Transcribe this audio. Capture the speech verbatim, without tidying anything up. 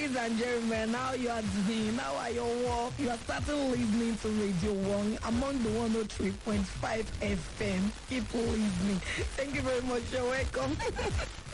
Ladies and gentlemen, now you are doing, now are your work. You are starting listening to Radio One among the one oh three point five F M. Keep listening. Thank you very much. You're welcome.